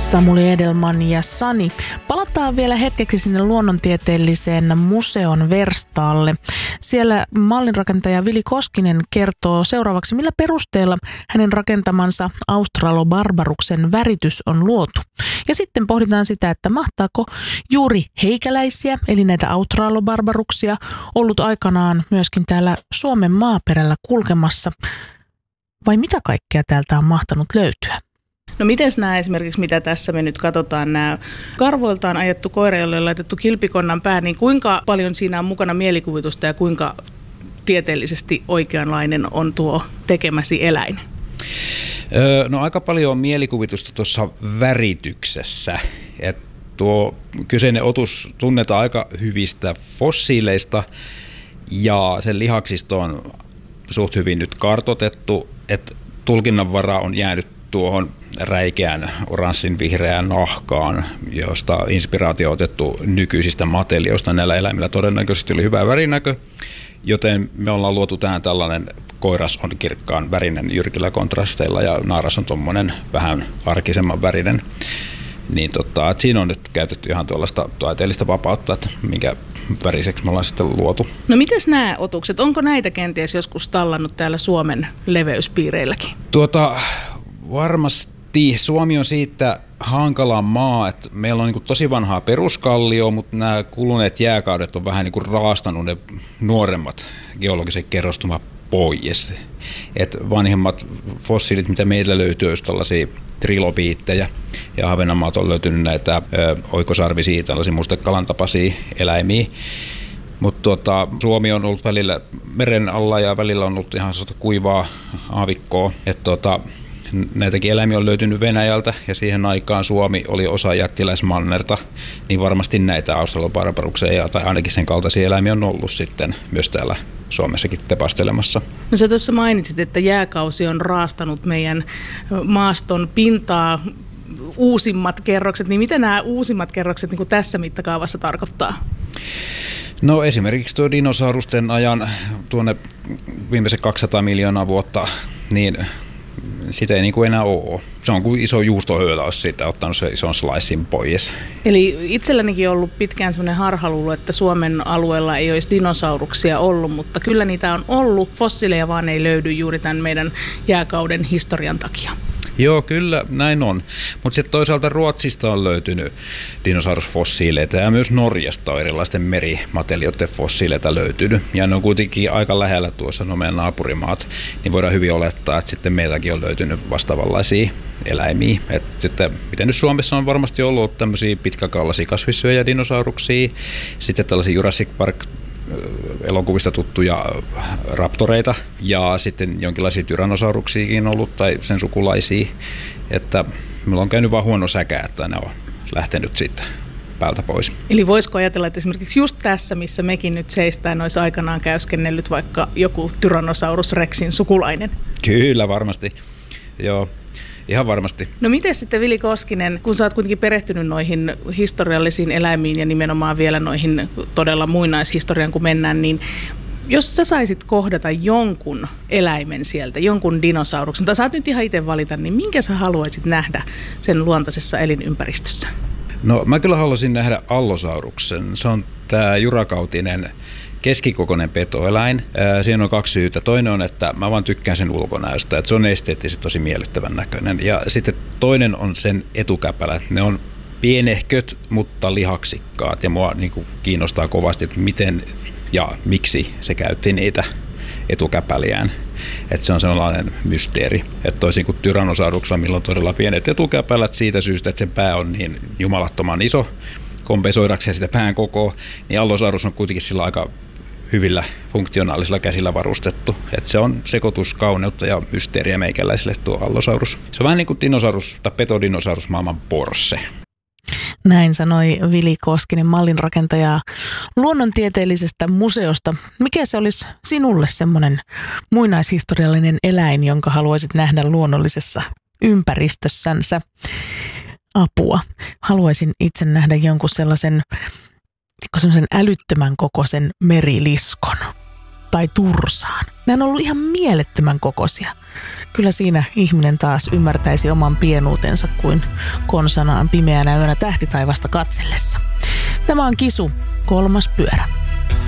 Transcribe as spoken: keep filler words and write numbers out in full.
Samuli Edelman ja Sani. Palataan vielä hetkeksi sinne luonnontieteelliseen museon verstaalle. Siellä mallinrakentaja Vili Koskinen kertoo seuraavaksi, millä perusteella hänen rakentamansa australobarbaruksen väritys on luotu. Ja sitten pohditaan sitä, että mahtaako juuri heikäläisiä, eli näitä australobarbaruksia, ollut aikanaan myöskin täällä Suomen maaperällä kulkemassa. Vai mitä kaikkea täältä on mahtanut löytyä? No mites nämä esimerkiksi, mitä tässä me nyt katsotaan, nämä karvoiltaan ajettu koira, jolle on laitettu kilpikonnan pää, niin kuinka paljon siinä on mukana mielikuvitusta ja kuinka tieteellisesti oikeanlainen on tuo tekemäsi eläin? Öö, no aika paljon on mielikuvitusta tuossa värityksessä. Et tuo kyseinen otus tunnetaan aika hyvistä fossiileista ja sen lihaksisto on suht hyvin nyt kartoitettu, että tulkinnanvara on jäänyt tuohon räikeään oranssin vihreään nahkaan, josta inspiraatio on otettu nykyisistä matelioista. Näillä eläimillä todennäköisesti oli hyvä värinäkö, joten me ollaan luotu tähän tällainen, koiras on kirkkaan värinen jyrkillä kontrasteilla ja naaras on tuommoinen vähän arkisemman värinen. Niin tota, että siinä on nyt käytetty ihan tuollaista taiteellista vapautta, että minkä väriseksi me ollaan sitten luotu. No mites nämä otukset, onko näitä kenties joskus tallannut täällä Suomen leveyspiireilläkin? Tuota, varmasti. Suomi on siitä hankala maa, että meillä on niin kuin tosi vanhaa peruskallioa, mutta nämä kuluneet jääkaudet on vähän niin kuin raastanut ne nuoremmat geologiset kerrostumat pois. Et vanhemmat fossiilit, mitä meillä löytyy, on tällaisia trilobiittejä, ja Ahvenanmaalta on löytynyt näitä ö, oikosarvisia, tällaisia mustekalan tapaisia eläimiä. Mutta tuota, Suomi on ollut välillä meren alla ja välillä on ollut ihan kuivaa aavikkoa. Et tuota, näitäkin eläimiä on löytynyt Venäjältä ja siihen aikaan Suomi oli osa jättiläismannerta, niin varmasti näitä australobarbaruksia tai ainakin sen kaltaisia eläimiä on ollut sitten myös täällä Suomessakin tepastelemassa. No sä tuossa mainitsit, että jääkausi on raastanut meidän maaston pintaa, uusimmat kerrokset, niin mitä nämä uusimmat kerrokset niin kuin tässä mittakaavassa tarkoittaa? No esimerkiksi tuo dinosaurusten ajan tuonne viimeiset kaksisataa miljoonaa vuotta, niin sitä ei niin kuin enää ole. Se on kuin iso juustohöylä, olisi siitä ottanut se ison slicein pois. Eli itsellänikin on ollut pitkään sellainen harhaluulo, että Suomen alueella ei olisi dinosauruksia ollut, mutta kyllä niitä on ollut. Fossiileja vaan ei löydy juuri tämän meidän jääkauden historian takia. Joo, kyllä näin on. Mutta sitten toisaalta Ruotsista on löytynyt dinosaurusfossiileita ja myös Norjasta on erilaisten merimaterioiden fossiileita löytynyt. Ja ne on kuitenkin aika lähellä tuossa no meidän naapurimaat, niin voidaan hyvin olettaa, että sitten meilläkin on löytynyt vastaavanlaisia eläimiä. Et sitten, miten nyt Suomessa on varmasti ollut tämmöisiä pitkäkaulaisia kasvissyöjä dinosauruksia, sitten tällaisia Jurassic Park elokuvista tuttuja raptoreita ja sitten jonkinlaisia tyrannosauruksiakin ollut tai sen sukulaisia, että meillä on käynyt vaan huono säkä, että ne on lähtenyt siitä päältä pois. Eli voisiko ajatella, että esimerkiksi just tässä, missä mekin nyt seistään, olisi aikanaan käyskennellyt vaikka joku Tyrannosaurus Rexin sukulainen? Kyllä, varmasti. Joo. Ihan varmasti. No miten sitten Vili Koskinen, kun sä oot kuitenkin perehtynyt noihin historiallisiin eläimiin ja nimenomaan vielä noihin todella muinaishistorian kun mennään, niin jos sä saisit kohdata jonkun eläimen sieltä, jonkun dinosauruksen, tai saat nyt ihan itse valita, niin minkä sä haluaisit nähdä sen luontaisessa elinympäristössä? No mä kyllä haluaisin nähdä allosauruksen. Se on tää jurakautinen keskikokoinen petoeläin. Siinä on kaksi syytä. Toinen on, että mä vaan tykkään sen ulkonäöstä, että se on esteettisesti tosi miellyttävän näköinen. Ja sitten toinen on sen etukäpälät. Ne on pienehköt, mutta lihaksikkaat. Ja mua niin kuin kiinnostaa kovasti, että miten ja miksi se käytti niitä etukäpäliään. Että se on sellainen mysteeri. Että toisin kuin Tyrannosauruksella, millä on todella pienet etukäpälät siitä syystä, että sen pää on niin jumalattoman iso, kompensoidakseen sitä pään kokoa, niin allosaurus on kuitenkin sillä aika hyvillä funktionaalisilla käsillä varustettu. Et se on sekoitus kauneutta ja mysteeriä meikäläisille tuo allosaurus. Se on vähän niin kuin dinosaurus tai petodinosaurus maailman Porsche. Näin sanoi Vili Koskinen, mallinrakentaja luonnontieteellisestä museosta. Mikä se olisi sinulle semmoinen muinaishistoriallinen eläin, jonka haluaisit nähdä luonnollisessa ympäristössänsä? Apua. Haluaisin itse nähdä jonkun sellaisen, sellaisen älyttömän kokoisen meriliskon. tai tursaan. Ne on ollut ihan mielettömän kokoisia. Kyllä siinä ihminen taas ymmärtäisi oman pienuutensa kuin konsanaan pimeänä yönä tähtitaivasta katsellessa. Tämä on Kisu, kolmas pyörä.